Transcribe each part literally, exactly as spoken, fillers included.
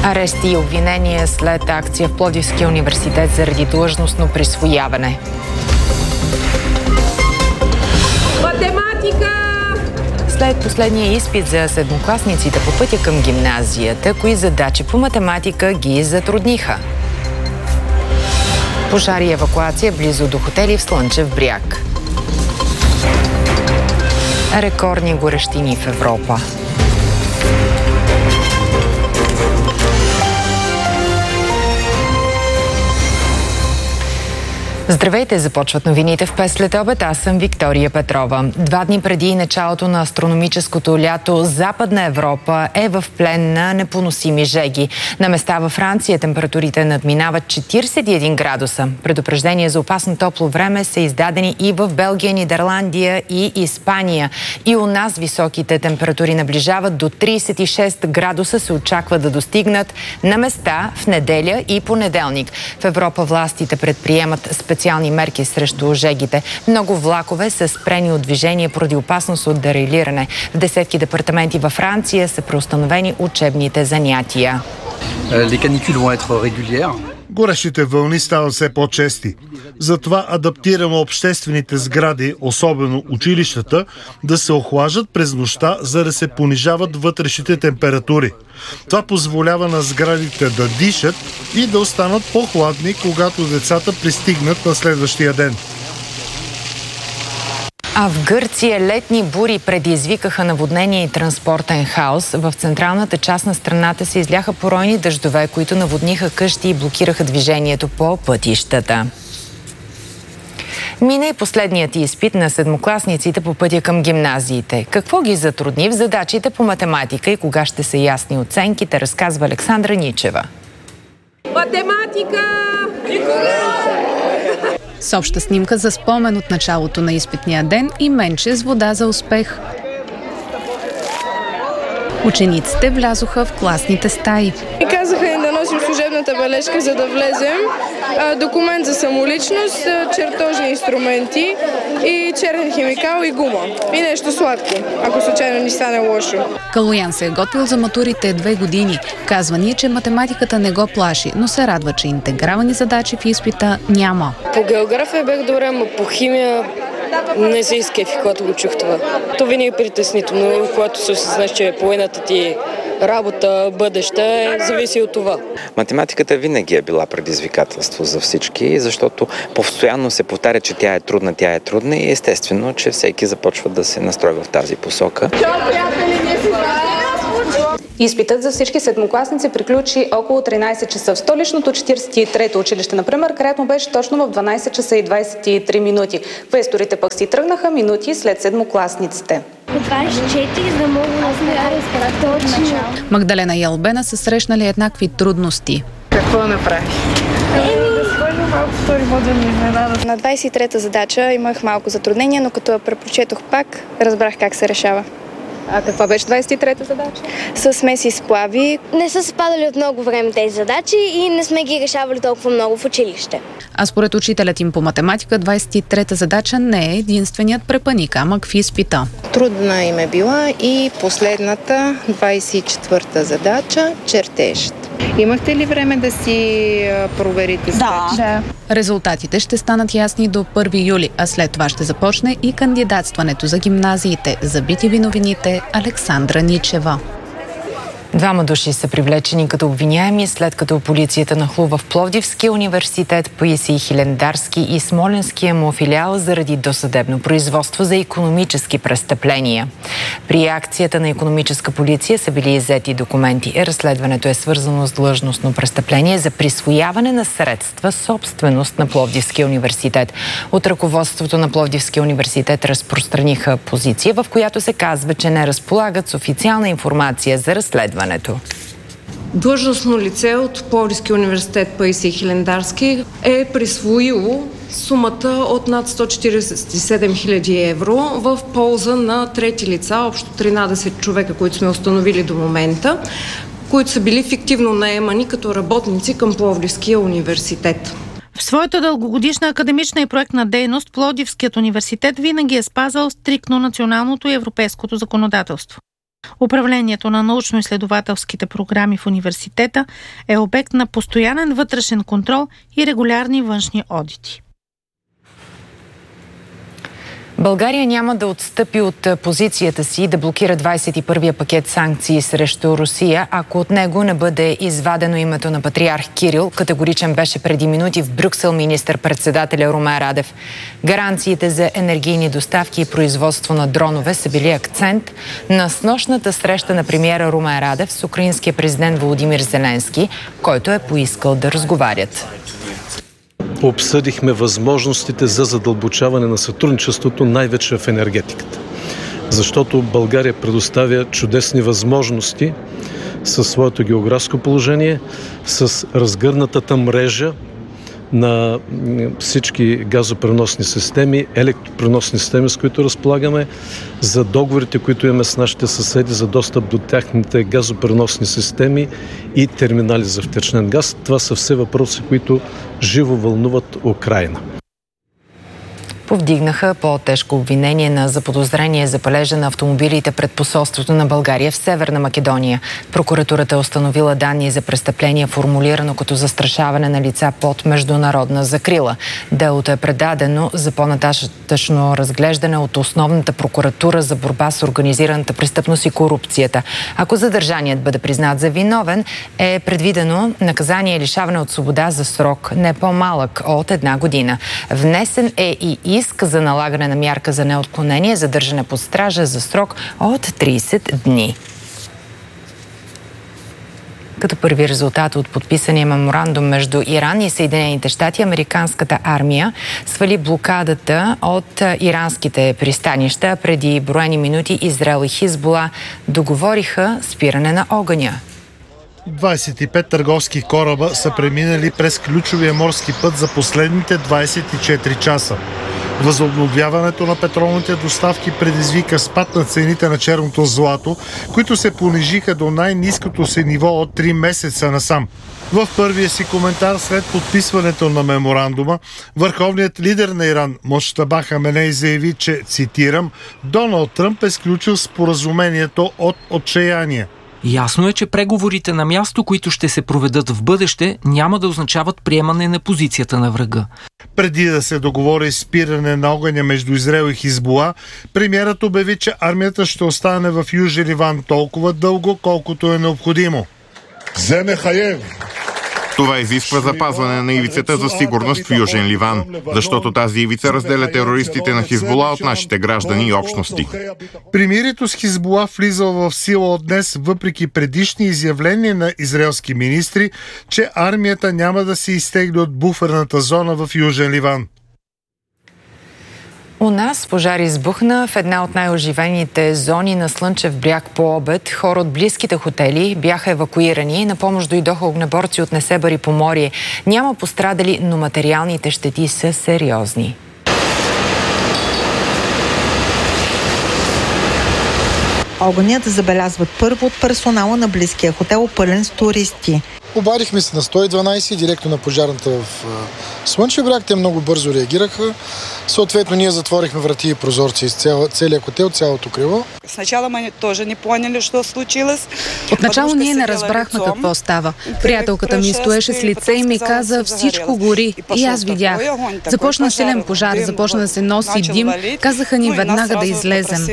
Арести и обвинения след акция в Пловдивския университет заради длъжностно присвояване. Математика! След последния изпит за седмокласниците по пътя към гимназията, кои задачи по математика ги затрудниха? Пожар и евакуация близо до хотели в Слънчев бряг. Рекордни горещини в Европа. Здравейте, започват новините в пет след обед. Аз съм Виктория Петрова. Два дни преди началото на астрономическото лято, Западна Европа е в плен на непоносими жеги. На места във Франция температурите надминават четиридесет и един градуса. Предупреждения за опасно топло време са издадени и в Белгия, Нидерландия и Испания. И у нас високите температури наближават до тридесет и шест градуса, се очаква да достигнат на места в неделя и понеделник. В Европа властите предприемат специални специални мерки срещу жегите. Много влакове са спрени от движение поради опасност от дерайлиране. В десетки департаменти във Франция са преустановени учебните занятия. Горещите вълни стават все по-чести. Затова адаптираме обществените сгради, особено училищата, да се охлаждат през нощта, за да се понижават вътрешните температури. Това позволява на сградите да дишат и да останат по-хладни, когато децата пристигнат на следващия ден. А в Гърция летни бури предизвикаха наводнение и транспортен хаос. В централната част на страната се изляха поройни дъждове, които наводниха къщи и блокираха движението по пътищата. Мина и последният изпит на седмокласниците по пътя към гимназиите. Какво ги затрудни в задачите по математика и кога ще са ясни оценките, разказва Александра Ничева. Математика! С обща снимка за спомен от началото на изпитния ден и менче с вода за успех. Учениците влязоха в класните стаи. И казаха ни да носим служебната бележка, за да влезем, документ за самоличност, чертожни инструменти и черен химикал и гума. И нещо сладко, ако случайно ни стане лошо. Калоян се е готвил за матурите две години. Казва ни, че математиката не го плаши, но се радва, че интегрални задачи в изпита няма. По география бях добре, но по химия не се изкефи, когато го чух това. То винаги е притеснително, когато се осъзнаш, че половината ти работа, бъдеще, зависи от това. Математиката винаги е била предизвикателство за всички, защото постоянно се повтаря, че тя е трудна, тя е трудна и естествено, че всеки започва да се настройва в тази посока. Изпитът за всички седмокласници приключи около тринадесет часа. В столичното четиридесет и трето училище, например, краят му беше точно в дванадесет часа и двадесет и три минути. Квесторите пък си тръгнаха минути след седмокласниците. двадесет и четири, за да мога да точно. Магдалена и Албена са срещнали еднакви трудности. Какво направиш? На двадесет и трета задача имах малко затруднения, но като я препрочетох пак, разбрах как се решава. А каква беше двадесет и трета задача? С смеси сплави. Не са спадали от много време тези задачи и не сме ги решавали толкова много в училище. А според учителят им по математика, двадесет и трета задача не е единственият препъни камък в изпита. Трудна им е била и последната, двадесет и четвърта задача, чертеж. Имахте ли време да си проверите задачи? Да. Резултатите ще станат ясни до първи юли, а след това ще започне и кандидатстването за гимназиите. За би ти ви новините, Александра Ничева. Двама души са привлечени като обвиняеми, след като полицията нахлува в Пловдивския университет, Паисий Хилендарски и Смолянския му филиал заради досъдебно производство за икономически престъпления. При акцията на икономическа полиция са били иззети документи. Разследването е свързано с длъжностно престъпление за присвояване на средства, собственост на Пловдивския университет. От ръководството на Пловдивския университет разпространиха позиция, в която се казва, че не разполагат с официална информация за разследване. Длъжностно лице от Пловдивския университет Паисий Хилендарски е присвоило сумата от над сто четиридесет и седем хиляди евро в полза на трети лица, общо тринадесет човека, които сме установили до момента, които са били фиктивно наемани като работници към Пловдивския университет. В своята дългогодишна академична и проектна дейност Пловдивският университет винаги е спазвал стриктно националното и европейското законодателство. Управлението на научно-изследователските програми в университета е обект на постоянен вътрешен контрол и регулярни външни одити. България няма да отстъпи от позицията си да блокира двадесет и първия пакет санкции срещу Русия, ако от него не бъде извадено името на патриарх Кирил. Категоричен беше преди минути в Брюксел министър-председателя Румен Радев. Гаранциите за енергийни доставки и производство на дронове са били акцент на снощната среща на премиера Румен Радев с украинския президент Володимир Зеленски, който е поискал да разговарят. Обсъдихме възможностите за задълбочаване на сътрудничеството, най-вече в енергетиката. Защото България предоставя чудесни възможности със своето географско положение, с разгърнатата мрежа на всички газопреносни системи, електропреносни системи, с които разполагаме, за договорите, които имаме с нашите съседи за достъп до тяхните газопреносни системи и терминали за втечнен газ. Това са все въпроси, които живо вълнуват Украйна. Повдигнаха по-тежко обвинение на заподозрение за палежа на автомобилите пред посолството на България в Северна Македония. Прокуратурата е установила данни за престъпление, формулирано като застрашаване на лица под международна закрила. Делото е предадено за по-нататъчно разглеждане от Основната прокуратура за борба с организираната престъпност и корупцията. Ако задържаният бъде признат за виновен, е предвидено наказание лишаване от свобода за срок не по-малък от една година. Внесен е и иск за налагане на мярка за неотклонение, задържане под стража за срок от тридесет дни. Като първи резултат от подписания меморандум между Иран и Съединените щати, американската армия свали блокадата от иранските пристанища. Преди броени минути Израел и Хизбула договориха спиране на огъня. двадесет и пет търговски кораба са преминали през ключовия морски път за последните двадесет и четири часа. Възобновяването на петролните доставки предизвика спад на цените на черното злато, които се понижиха до най-ниското си ниво от три месеца насам. В първия си коментар след подписването на меморандума, върховният лидер на Иран Муджтаба Хаменей заяви, че, цитирам, Доналд Тръмп е сключил споразумението от отчаяние. Ясно е, че преговорите на място, които ще се проведат в бъдеще, няма да означават приемане на позицията на врага. Преди да се договори спиране на огъня между Израел и Хизбула, премиерът обяви, че армията ще остане в Южен Ливан толкова дълго, колкото е необходимо. Това изисква запазване на ивицата за сигурност в Южен Ливан, защото тази ивица разделя терористите на Хизбула от нашите граждани и общности. Примирието с Хизбула влиза в сила от днес, въпреки предишни изявления на израелски министри, че армията няма да се изтегли от буферната зона в Южен Ливан. У нас пожар избухна в една от най-оживените зони на Слънчев бряг по обед. Хора от близките хотели бяха евакуирани. На помощ дойдоха огнеборци от Несебър и Поморие. Няма пострадали, но материалните щети са сериозни. Огънят забелязват първо от персонала на близкия хотел, пълен с туристи. Обадихме се на сто и дванадесет, директно на пожарната в Слънчев бряг. Те много бързо реагираха. Съответно, ние затворихме врати и прозорци из цял, целия хотел, цялото крило. Отначало ние не разбрахме какво става. Приятелката ми стоеше с лице и ми каза, всичко гори. И аз видях. Започна силен пожар, започна да се носи дим. Казаха ни веднага да излезем.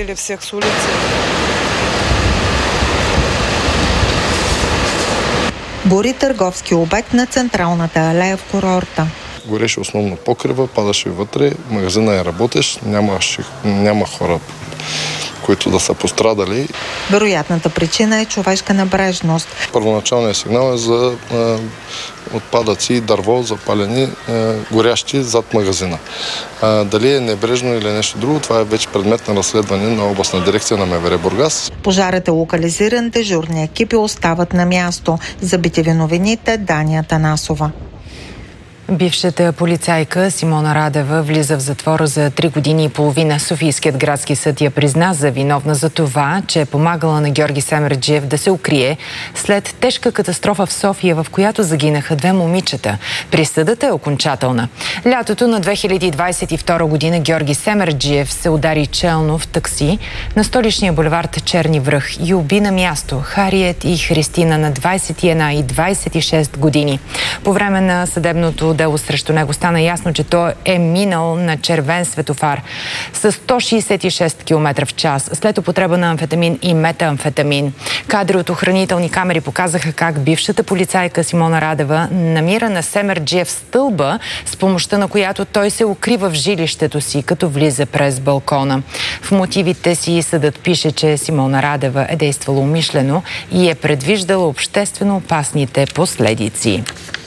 Гори търговски обект на централната алея в курорта. Гореше основно покрива, падаше вътре, магазина е работещ, няма, няма хора, които да са пострадали. Вероятната причина е човешка небрежност. Първоначалният сигнал е за е, отпадъци и дърво, запалени, е, горящи зад магазина. А, дали е небрежно или нещо друго, това е вече предмет на разследване на областна дирекция на МВР Бургас. Пожарът е локализиран, дежурни екипи остават на място. За би ти ви новините Дания Танасова. Бившата полицайка Симона Радева влиза в затвора за три години и половина. Софийският градски съд я призна за виновна за това, че е помагала на Георги Семерджиев да се укрие след тежка катастрофа в София, в която загинаха две момичета. Присъдата е окончателна. Лятото на две хиляди двадесет и втора година Георги Семерджиев се удари челно в такси на столичния булевард Черни връх и уби на място Хариет и Христина на двадесет и една и двадесет и шест години. По време на съдебното дело срещу него стана ясно, че той е минал на червен светофар с сто шестдесет и шест километра в час след употреба на амфетамин и метамфетамин. Кадри от охранителни камери показаха как бившата полицайка Симона Радева намира на Семерджиев стълба, с помощта на която той се укрива в жилището си, като влиза през балкона. В мотивите си съдът пише, че Симона Радева е действала умишлено и е предвиждала обществено опасните последици.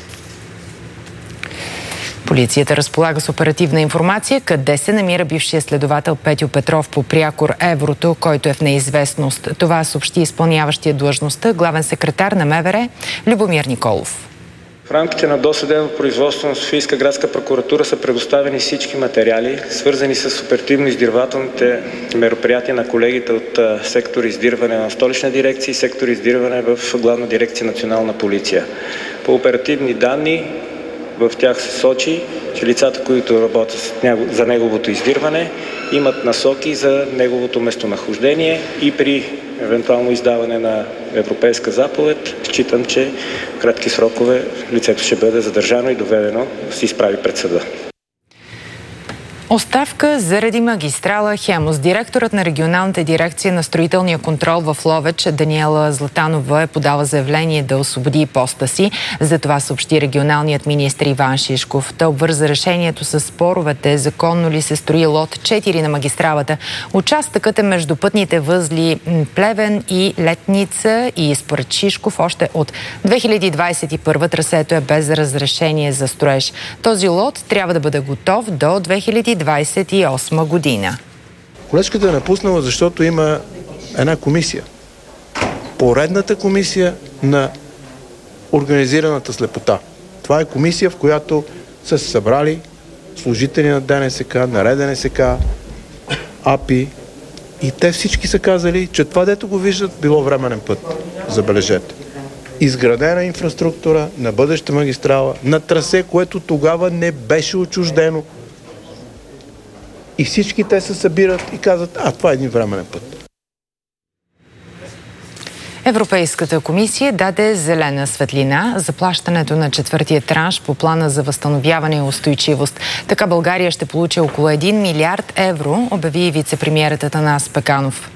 Полицията разполага с оперативна информация къде се намира бившия следовател Петю Петров по прякор Еврото, който е в неизвестност. Това съобщи изпълняващия длъжността главен секретар на МВР Любомир Николов. В рамките на досъдебно производство на Софийска градска прокуратура са предоставени всички материали, свързани с оперативно-издирвателните мероприятия на колегите от сектор издирване на Столична дирекция и сектор издирване в Главна дирекция Национална полиция. По оперативни данни в тях се сочи, че лицата, които работят за неговото издирване, имат насоки за неговото местонахождение и при евентуално издаване на европейска заповед, считам, че в кратки срокове лицето ще бъде задържано и доведено да се изправи пред съда. Оставка заради магистрала Хемус. Директорът на регионалната дирекция на строителния контрол в Ловеч Даниела Златанова е подала заявление да освободи поста си. За това съобщи регионалният министър Иван Шишков. Той обвърза решението с споровете, законно ли се строи лот четири на магистралата. Участъкът е между пътните възли Плевен и Летница и според Шишков още от две хиляди двадесет и първа трасето е без разрешение за строеж. Този лот трябва да бъде готов до две хиляди двадесет и осма година. Колежката е напуснала, защото има една комисия. Поредната комисия на организираната слепота. Това е комисия, в която са се събрали служители на ДНСК, на РДНСК, АПИ и те всички са казали, че това, дето го виждат, било временен път. Забележете. Изградена инфраструктура на бъдеща магистрала, на трасе, което тогава не беше отчуждено. И всички те се събират и казват, а това е един временен път. Европейската комисия даде зелена светлина за плащането на четвъртия транш по плана за възстановяване и устойчивост. Така България ще получи около един милиард евро, обяви вице-премиерът Атанас Пеканов.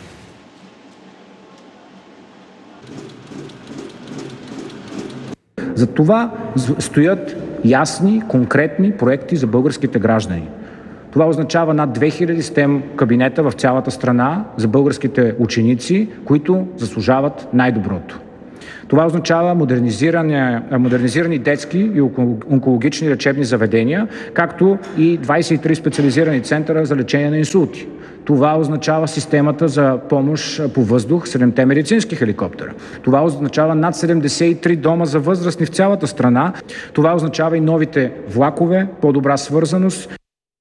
За това стоят ясни, конкретни проекти за българските граждани. Това означава над две хиляди стем кабинета в цялата страна за българските ученици, които заслужават най-доброто. Това означава модернизирани детски и онкологични лечебни заведения, както и двадесет и три специализирани центъра за лечение на инсулти. Това означава системата за помощ по въздух, седемте медицински хеликоптера. Това означава над седемдесет и три дома за възрастни в цялата страна. Това означава и новите влакове, по-добра свързаност.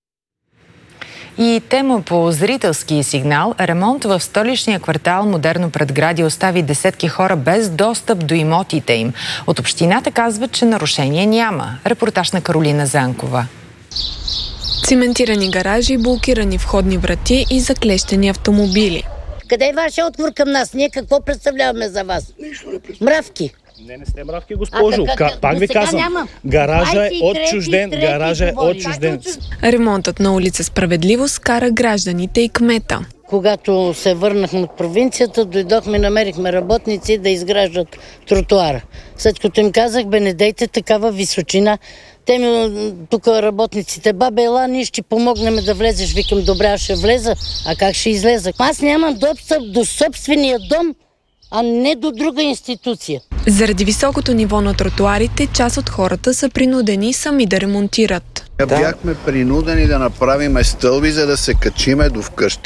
И тема по зрителски сигнал. Ремонт в столичния квартал Модерно предградие остави десетки хора без достъп до имотите им. От общината казват, че нарушение няма. Репортаж на Каролина Занкова. Циментирани гаражи, блокирани входни врати и заклещени автомобили. Къде е вашия отговор към нас? Ние какво представляваме за вас? Мравки. Не, не сте мравки, госпожо. А, как, пак ви казвам, гаража е отчужден. Гаража е отчужден. Ремонтът на улица Справедливост кара гражданите и кмета. Когато се върнахме от провинцията, дойдохме, намерихме работници да изграждат тротуара. След като им казах, бе, не дейте такава височина. Те ми, тук работниците, бабе, ела, ние ще помогнем да влезеш. Викам, добре, аз ще влеза. А как ще излеза? Аз нямам достъп до собствения дом, а не до друга институция. Заради високото ниво на тротуарите, част от хората са принудени сами да ремонтират. Да. Бяхме принудени да направим стълби, за да се качиме до вкъщи.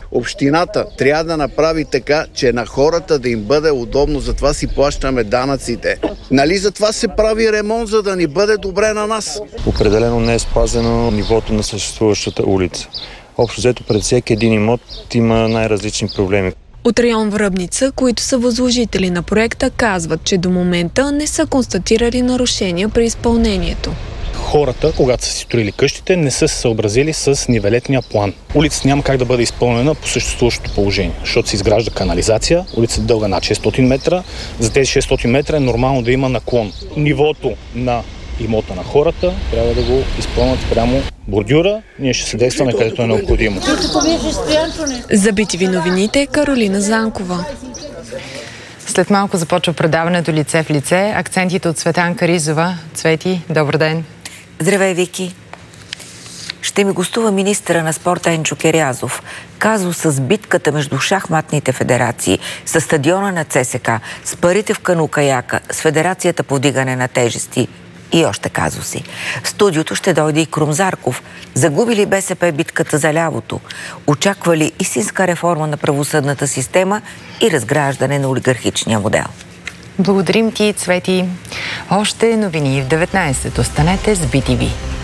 Общината трябва да направи така, че на хората да им бъде удобно, затова си плащаме данъците. Нали затова се прави ремонт, за да ни бъде добре на нас? Определено не е спазено нивото на съществуващата улица. Общо взето пред всеки един имот има най-различни проблеми. От район Връбница, които са възложители на проекта, казват, че до момента не са констатирали нарушения при изпълнението. Хората, когато са си строили къщите, не са се съобразили с нивелетния план. Улицата няма как да бъде изпълнена по съществуващото положение, защото се изгражда канализация, улицата дълга над шестстотин метра, за тези шестстотин метра е нормално да има наклон. Нивото на имота на хората трябва да го изпълнят прямо бордюра, ние ще съдействаме където е необходимо. За би ти ви новините, Каролина Занкова. След малко започва предаването Лице в лице. Акцентите от Цветанка Ризова. Цвети, добър ден. Здравей, Вики. Ще ми гостува министъра на спорта Енчо Керязов. Казус с битката между шахматните федерации, с стадиона на ЦСКА, с парите в кану-каяка, с Федерацията по вдигане на тежести и още казуси. В студиото ще дойде и Крум Зарков. Загуби ли БСП битката за лявото? Очаква ли истинска реформа на правосъдната система и разграждане на олигархичния модел? Благодарим ти, Цвети. Още новини в деветнайсет. Останете с би ти ви.